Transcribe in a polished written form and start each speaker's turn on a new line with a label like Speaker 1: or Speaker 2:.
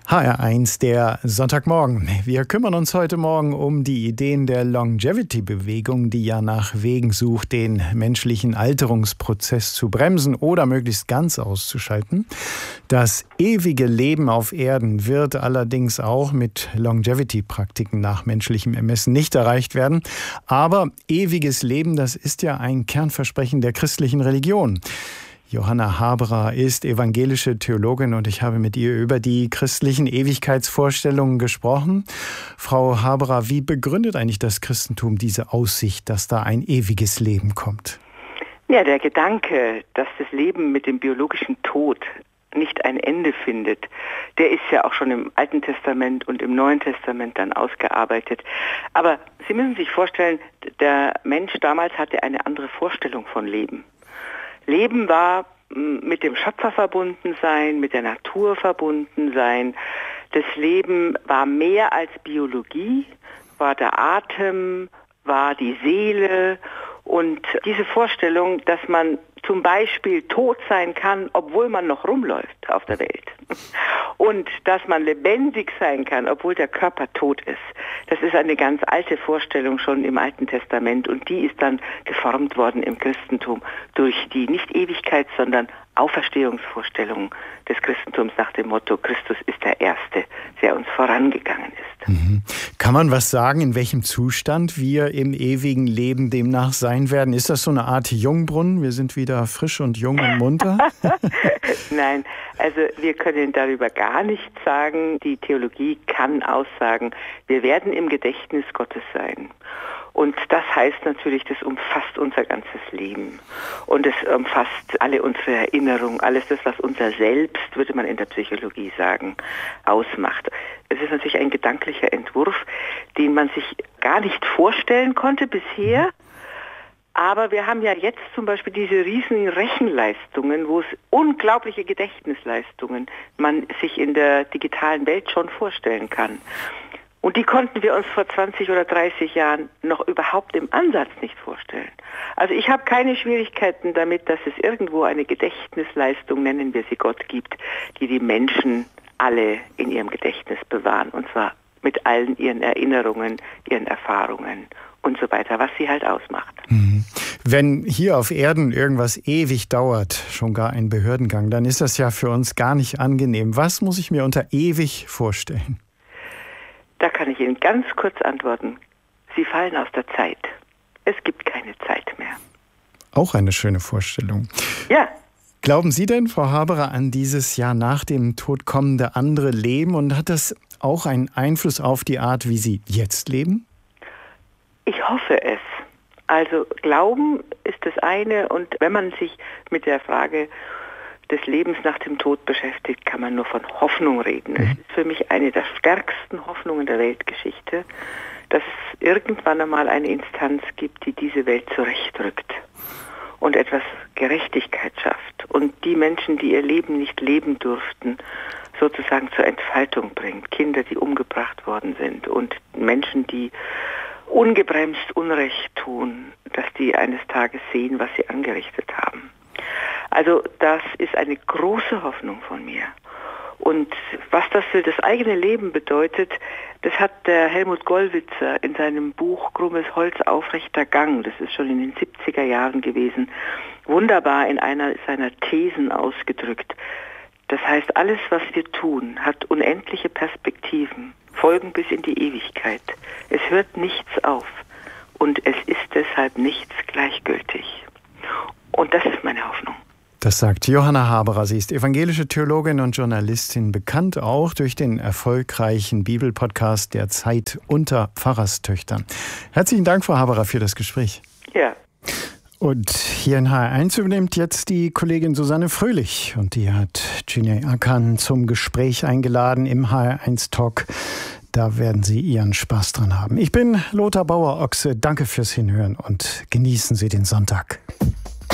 Speaker 1: HR1, der Sonntagmorgen. Wir kümmern uns heute Morgen um die Ideen der Longevity-Bewegung, die ja nach Wegen sucht, den menschlichen Alterungsprozess zu bremsen oder möglichst ganz auszuschalten. Das ewige Leben auf Erden wird allerdings auch mit Longevity-Praktiken nach menschlichem Ermessen nicht erreicht werden. Aber ewiges Leben, das ist ja ein Kernversprechen der christlichen Religion. Johanna Haberer ist evangelische Theologin und ich habe mit ihr über die christlichen Ewigkeitsvorstellungen gesprochen. Frau Haberer, wie begründet eigentlich das Christentum diese Aussicht, dass da ein ewiges Leben kommt?
Speaker 2: Ja, der Gedanke, dass das Leben mit dem biologischen Tod nicht ein Ende findet, der ist ja auch schon im Alten Testament und im Neuen Testament dann ausgearbeitet. Aber Sie müssen sich vorstellen, der Mensch damals hatte eine andere Vorstellung von Leben. Leben war mit dem Schöpfer verbunden sein, mit der Natur verbunden sein. Das Leben war mehr als Biologie, war der Atem, war die Seele. Und diese Vorstellung, dass man zum Beispiel tot sein kann, obwohl man noch rumläuft auf der Welt. Und dass man lebendig sein kann, obwohl der Körper tot ist. Das ist eine ganz alte Vorstellung schon im Alten Testament und die ist dann geformt worden im Christentum durch die nicht Ewigkeit, sondern Auferstehungsvorstellungen des Christentums nach dem Motto, Christus ist der Erste, der uns vorangegangen ist.
Speaker 1: Mhm. Kann man was sagen, in welchem Zustand wir im ewigen Leben demnach sein werden? Ist das so eine Art Jungbrunnen? Wir sind wieder frisch und jung und munter?
Speaker 2: Nein, also wir können darüber gar nichts sagen. Die Theologie kann aussagen, wir werden im Gedächtnis Gottes sein. Und das heißt natürlich, das umfasst unser ganzes Leben. Und es umfasst alle unsere Erinnerungen, alles das, was unser Selbst, würde man in der Psychologie sagen, ausmacht. Es ist natürlich ein gedanklicher Entwurf, den man sich gar nicht vorstellen konnte bisher. Aber wir haben ja jetzt zum Beispiel diese riesigen Rechenleistungen, wo es unglaubliche Gedächtnisleistungen man sich in der digitalen Welt schon vorstellen kann. Und die konnten wir uns vor 20 oder 30 Jahren noch überhaupt im Ansatz nicht vorstellen. Also ich habe keine Schwierigkeiten damit, dass es irgendwo eine Gedächtnisleistung, nennen wir sie Gott, gibt, die die Menschen alle in ihrem Gedächtnis bewahren. Und zwar mit allen ihren Erinnerungen, ihren Erfahrungen und so weiter, was sie halt ausmacht.
Speaker 1: Wenn hier auf Erden irgendwas ewig dauert, schon gar ein Behördengang, dann ist das ja für uns gar nicht angenehm. Was muss ich mir unter ewig vorstellen?
Speaker 2: Da kann ich Ihnen ganz kurz antworten. Sie fallen aus der Zeit. Es gibt keine Zeit mehr.
Speaker 1: Auch eine schöne Vorstellung.
Speaker 2: Ja.
Speaker 1: Glauben Sie denn, Frau Haberer, an dieses Jahr nach dem Tod kommende andere Leben? Und hat das auch einen Einfluss auf die Art, wie Sie jetzt leben?
Speaker 2: Ich hoffe es. Also Glauben ist das eine und wenn man sich mit der Frage des Lebens nach dem Tod beschäftigt, kann man nur von Hoffnung reden. Es ist für mich eine der stärksten Hoffnungen der Weltgeschichte, dass es irgendwann einmal eine Instanz gibt, die diese Welt zurechtrückt und etwas Gerechtigkeit schafft und die Menschen, die ihr Leben nicht leben durften, sozusagen zur Entfaltung bringt. Kinder, die umgebracht worden sind und Menschen, die ungebremst Unrecht tun, dass die eines Tages sehen, was sie angerichtet haben. Also das ist eine große Hoffnung von mir. Und was das für das eigene Leben bedeutet, das hat der Helmut Gollwitzer in seinem Buch Krummes Holz, aufrechter Gang, das ist schon in den 70er Jahren gewesen, wunderbar in einer seiner Thesen ausgedrückt. Das heißt, alles, was wir tun, hat unendliche Perspektiven, folgen bis in die Ewigkeit. Es hört nichts auf und es ist deshalb nichts gleichgültig. Und das ist meine Hoffnung.
Speaker 1: Das sagt Johanna Haberer. Sie ist evangelische Theologin und Journalistin, bekannt auch durch den erfolgreichen Bibelpodcast Der Zeit unter Pfarrerstöchtern. Herzlichen Dank, Frau Haberer, für das Gespräch.
Speaker 2: Ja.
Speaker 1: Und hier in HR1 übernimmt jetzt die Kollegin Susanne Fröhlich. Und die hat Cüneyt Akan zum Gespräch eingeladen im HR1 Talk. Da werden Sie Ihren Spaß dran haben. Ich bin Lothar Bauer-Ochse. Danke fürs Hinhören und genießen Sie den Sonntag.